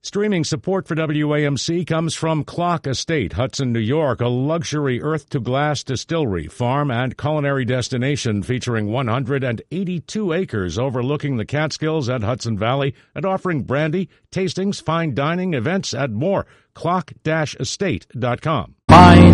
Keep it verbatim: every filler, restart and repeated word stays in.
Streaming support for W A M C comes from Clock Estate, Hudson, New York, a luxury earth-to-glass distillery, farm, and culinary destination featuring one hundred eighty-two acres overlooking the Catskills and Hudson Valley and offering brandy, tastings, fine dining, events, and more. clock estate dot com. Mine.